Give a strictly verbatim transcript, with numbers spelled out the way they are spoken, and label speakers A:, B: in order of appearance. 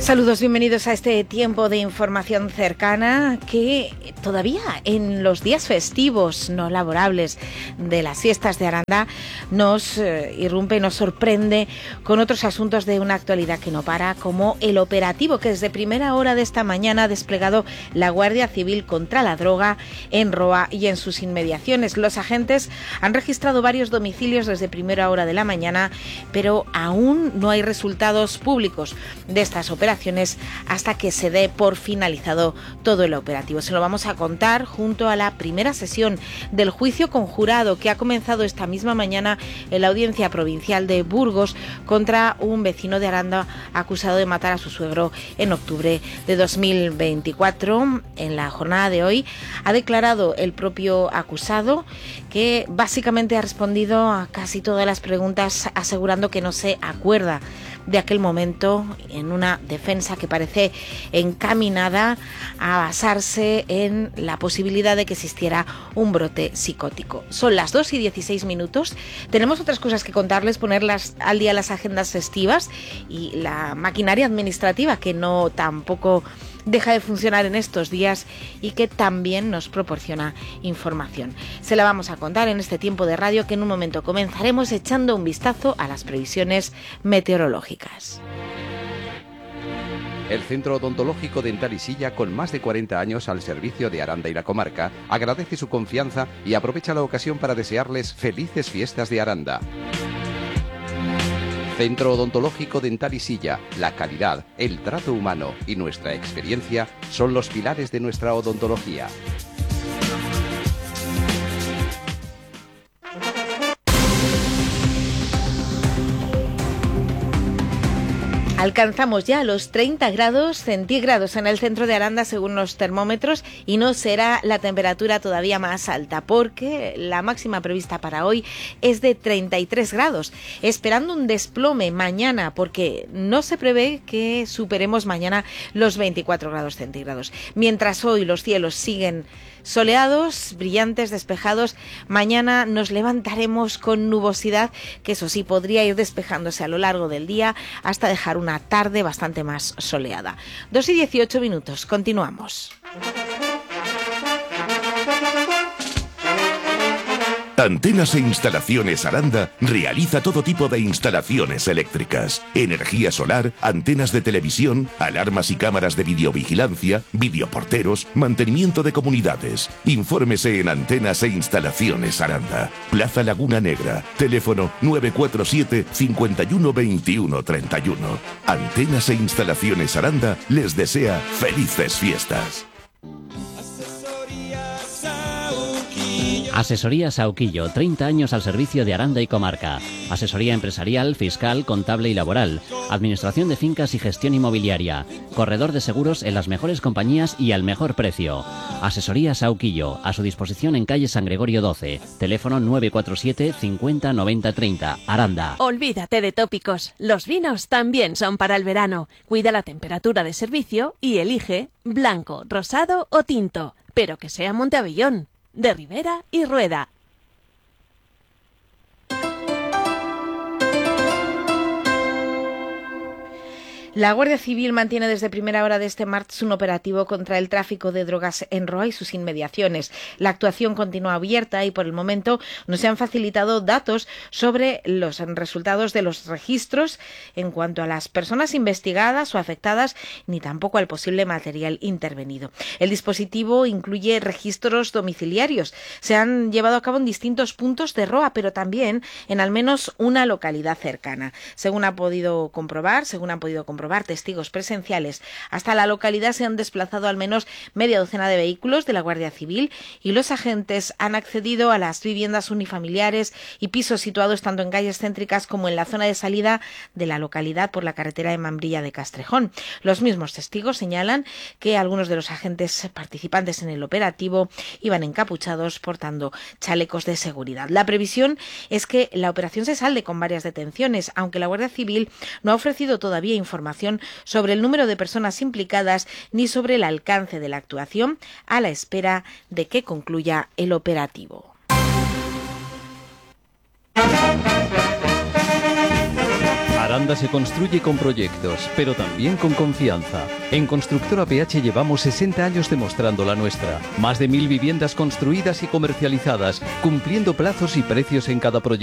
A: Saludos, bienvenidos a este tiempo de información cercana que todavía en los días festivos no laborables de las fiestas de Aranda nos eh, irrumpe y nos sorprende con otros asuntos de una actualidad que no para, como el operativo que desde primera hora de esta mañana ha desplegado la Guardia Civil contra la droga en Roa y en sus inmediaciones. Los agentes han registrado varios domicilios desde primera hora de la mañana, pero aún no hay resultados públicos de estas operaciones hasta que se dé por finalizado todo el operativo. Se lo vamos a contar junto a la primera sesión del juicio conjurado que ha comenzado esta misma mañana en la Audiencia Provincial de Burgos contra un vecino de Aranda acusado de matar a su suegro en octubre de dos mil veinticuatro. En la jornada de hoy ha declarado el propio acusado, que básicamente ha respondido a casi todas las preguntas, asegurando que no se acuerda de aquel momento, en una defensa que parece encaminada a basarse en la posibilidad de que existiera un brote psicótico. Son las dos y dieciséis minutos. Tenemos otras cosas que contarles, ponerlas al día las agendas festivas y la maquinaria administrativa que no tampoco deja de funcionar en estos días y que también nos proporciona información. Se la vamos a contar en este tiempo de radio, que en un momento comenzaremos echando un vistazo a las previsiones meteorológicas.
B: El Centro Odontológico Dental y Silla, con más de cuarenta años al servicio de Aranda y la comarca, agradece su confianza y aprovecha la ocasión para desearles felices fiestas de Aranda. Centro Odontológico Dental y Silla, la calidad, el trato humano y nuestra experiencia son los pilares de nuestra odontología.
A: Alcanzamos ya los treinta grados centígrados en el centro de Aranda según los termómetros, y no será la temperatura todavía más alta porque la máxima prevista para hoy es de treinta y tres grados, esperando un desplome mañana porque no se prevé que superemos mañana los veinticuatro grados centígrados. Mientras hoy los cielos siguen soleados, brillantes, despejados, mañana nos levantaremos con nubosidad, que eso sí podría ir despejándose a lo largo del día hasta dejar una tarde bastante más soleada. dos y dieciocho minutos, continuamos.
C: Antenas e Instalaciones Aranda realiza todo tipo de instalaciones eléctricas, energía solar, antenas de televisión, alarmas y cámaras de videovigilancia, videoporteros, mantenimiento de comunidades. Infórmese en Antenas e Instalaciones Aranda, Plaza Laguna Negra, teléfono nueve cuatro siete, cinco uno, dos uno tres uno. Antenas e Instalaciones Aranda les desea felices fiestas.
D: Asesoría Sauquillo, treinta años al servicio de Aranda y comarca. Asesoría empresarial, fiscal, contable y laboral. Administración de fincas y gestión inmobiliaria. Corredor de seguros en las mejores compañías y al mejor precio. Asesoría Sauquillo, a su disposición en calle San Gregorio doce. Teléfono nueve cuatro siete, cincuenta, noventa, treinta. Aranda.
E: Olvídate de tópicos. Los vinos también son para el verano. Cuida la temperatura de servicio y elige blanco, rosado o tinto. Pero que sea Monteavellón, de Ribera y Rueda.
A: La Guardia Civil mantiene desde primera hora de este martes un operativo contra el tráfico de drogas en Roa y sus inmediaciones. La actuación continúa abierta y por el momento no se han facilitado datos sobre los resultados de los registros en cuanto a las personas investigadas o afectadas, ni tampoco al posible material intervenido. El dispositivo incluye registros domiciliarios. Se han llevado a cabo en distintos puntos de Roa, pero también en al menos una localidad cercana. Según ha podido comprobar, según han podido comprobar testigos presenciales, hasta la localidad se han desplazado al menos media docena de vehículos de la Guardia Civil y los agentes han accedido a las viviendas unifamiliares y pisos situados tanto en calles céntricas como en la zona de salida de la localidad por la carretera de Mambrilla de Castrejón. Los mismos testigos señalan que algunos de los agentes participantes en el operativo iban encapuchados portando chalecos de seguridad. La previsión es que la operación se salde con varias detenciones, aunque la Guardia Civil no ha ofrecido todavía información sobre el número de personas implicadas ni sobre el alcance de la actuación, a la espera de que concluya el operativo.
F: Aranda se construye con proyectos, pero también con confianza. En Constructora P H llevamos sesenta años demostrando la nuestra. Más de mil viviendas construidas y comercializadas, cumpliendo plazos y precios en cada proyecto.